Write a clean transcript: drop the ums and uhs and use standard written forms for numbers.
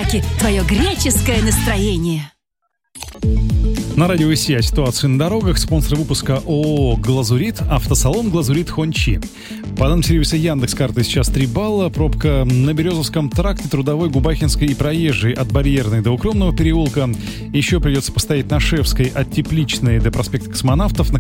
подарки твое греческое настроение. На радио ИСИ о ситуации на дорогах. Спонсор выпуска ООО «Глазурит», автосалон «Глазурит Хончи». По данным сервиса Яндекс.Карты сейчас 3 балла. Пробка на Березовском тракте, Трудовой, Губахинской и Проезжей от Барьерной до Укромного переулка. Еще придется постоять на Шевской от Тепличной до проспекта Космонавтов.